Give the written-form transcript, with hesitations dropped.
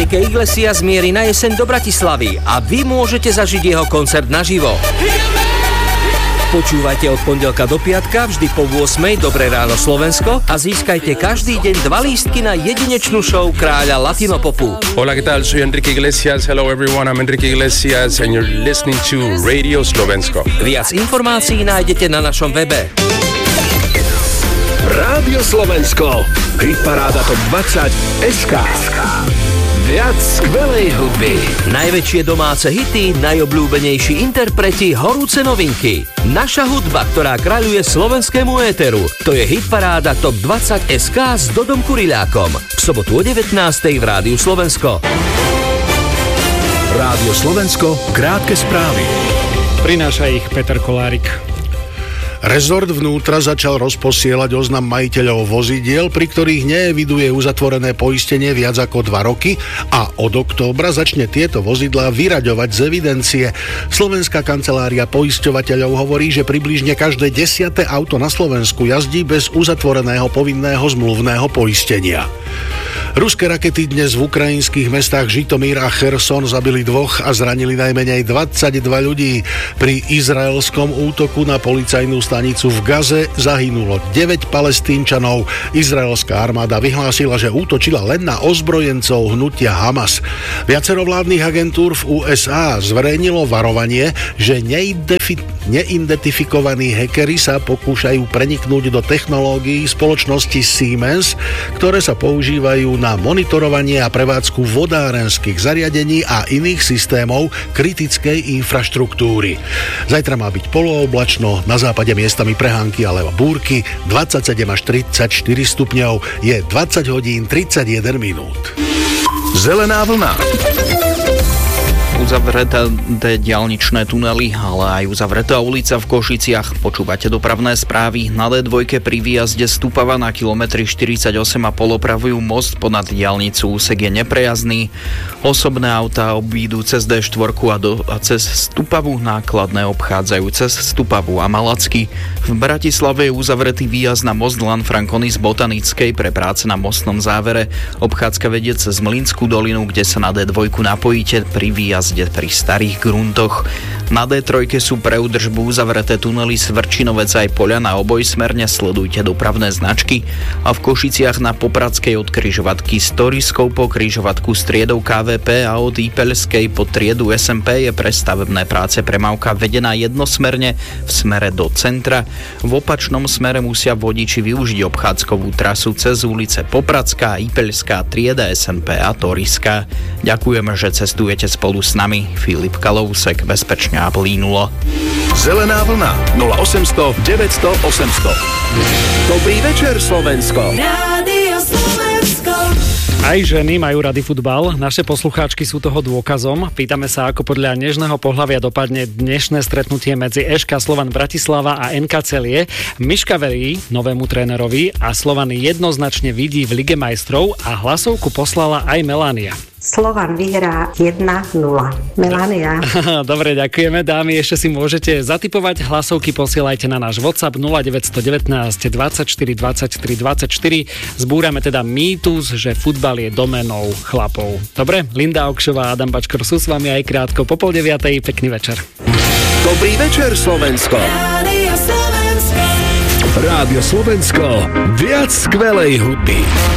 Enrique Iglesias mierí na jeseň do Bratislavy a vy môžete zažiť jeho koncert naživo. Počúvajte od pondelka do piatka vždy po 8:00 Dobré ráno Slovensko a získajte každý deň 2 lístky na jedinečnú show kráľa latinopopu. Hola, ¿qué tal? Soy Enrique Iglesias. Hello everyone, I'm Enrique Iglesias and you're listening to Radio Slovensko. Viac informácií nájdete na našom webe. Rádio Slovensko. Hitparáda Top 20 SK. Viac skvelej hudby. Najväčšie domáce hity, najobľúbenejší interpreti, horúce novinky. Naša hudba, ktorá kráľuje slovenskému éteru. To je Hitparáda Top 20 SK s Dodom Kuriľákom. V sobotu o 19:00 v Rádiu Slovensko. Rádio Slovensko, krátke správy. Prináša ich Peter Kolárik. Rezort vnútra začal rozposielať oznam majiteľov vozidiel, pri ktorých neeviduje uzatvorené poistenie viac ako 2 roky a od októbra začne tieto vozidlá vyraďovať z evidencie. Slovenská kancelária poisťovateľov hovorí, že približne každé 10. auto na Slovensku jazdí bez uzatvoreného povinného zmluvného poistenia. Ruské rakety dnes v ukrajinských mestách Žitomír a Cherson zabili 2 a zranili najmenej 22 ľudí. Pri izraelskom útoku na policajnú stanicu v Gaze zahynulo 9 Palestínčanov. Izraelská armáda vyhlásila, že útočila len na ozbrojencov hnutia Hamas. Viacero vládnych agentúr v USA zverejnilo varovanie, že neidentifikovaní hackeri sa pokúšajú preniknúť do technológií spoločnosti Siemens, ktoré sa používajú na monitorovanie a prevádzku vodárenských zariadení a iných systémov kritickej infraštruktúry. Zajtra má byť polooblačno, na západe miestami prehánky alebo búrky, 27 až 34 stupňov, je 20 hodín 31 minút. Zelená vlna. Uzavreté diaľničné tunely, ale aj uzavretá ulica v Košiciach. Počúvate dopravné správy. Na D2 pri výjazde z Tupava na kilometri 48 a opravujú most ponad diaľnicu. Úsek je neprejazdný. Osobné autá obídu cez D4 a cez Stupavu, nákladné obchádzajú cez Stupavu a Malacky. V Bratislave je uzavretý výjazd na most Lanfranconi z Botanickej pre práce na mostnom závere. Obchádzka vedie cez Mlynskú dolinu, kde sa na D2 napojíte pri výjazde pri starých gruntoch. Na D3 sú pre údržbu uzavreté tunely Svrčinovec aj Poľana obojsmerne, sledujte dopravné značky a v Košiciach na Popradskej od križovatky Storiskou po križovatku s triedou KVP a od Ípeľskej po triedu SMP je pre stavebné práce premávka vedená jednosmerne v smere do centra. V opačnom smere musia vodiči využiť obchádzkovú trasu cez ulice Popradská, Ípeľská, trieda SMP a Toriska. Ďakujeme, že cestujete spolu s nami. Filip Kalousek, bezpečne a plínulo. Zelená vlna 0800 900 800. Dobrý večer, Slovensko. Rádio Slovensko. Aj ženy majú rady futbal, naše poslucháčky sú toho dôkazom. Pýtame sa, ako podľa nežného pohlavia dopadne dnešné stretnutie medzi ŠK Slovan Bratislava a NK Celie. Miška verí novému trénerovi a Slovan jednoznačne vidí v Lige majstrov a hlasovku poslala aj Melania. Slovan vyhrá 1-0. Melania. Dobre, ďakujeme, dámy. Ešte si môžete zatipovať. Hlasovky posielajte na náš WhatsApp 0919 24 23 24. Zbúrame teda mýtus, že futbal je doménou chlapov. Dobre, Linda Okšová a Adam Bačkor sú s vami aj krátko po 8:30. Pekný večer. Dobrý večer, Slovensko. Rádio Slovensko. Rádio Slovensko. Viac skvelej hudby.